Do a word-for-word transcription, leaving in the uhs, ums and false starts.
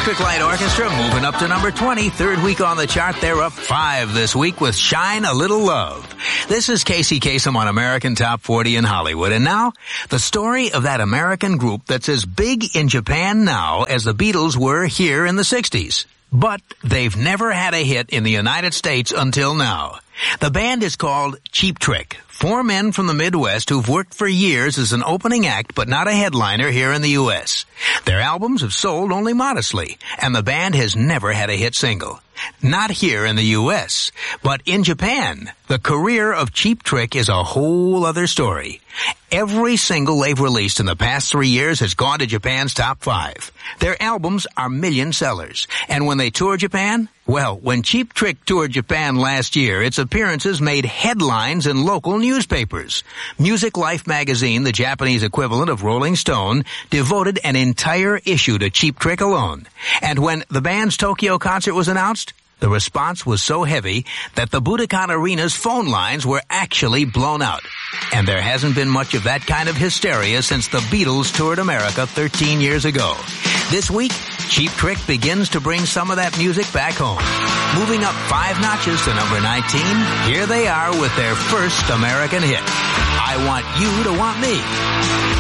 Electric Light Orchestra moving up to number twenty. Third week on the chart, they're up five this week with Shine a Little Love. This is Casey Kasem on American Top forty in Hollywood. And now, the story of that American group that's as big in Japan now as the Beatles were here in the sixties. But they've never had a hit in the United States until now. The band is called Cheap Trick. Four men from the Midwest who've worked for years as an opening act but not a headliner here in the U S. Their albums have sold only modestly, and the band has never had a hit single. Not here in the U S, but in Japan, the career of Cheap Trick is a whole other story. Every single they've released in the past three years has gone to Japan's top five. Their albums are million sellers. And when they tour Japan, well, when Cheap Trick toured Japan last year, its appearances made headlines in local newspapers. Music Life magazine, the Japanese equivalent of Rolling Stone, devoted an entire issue to Cheap Trick alone. And when the band's Tokyo concert was announced, the response was so heavy that the Budokan Arena's phone lines were actually blown out. And there hasn't been much of that kind of hysteria since the Beatles toured America thirteen years ago. This week, Cheap Trick begins to bring some of that music back home. Moving up five notches to number nineteen, here they are with their first American hit, I Want You to Want Me.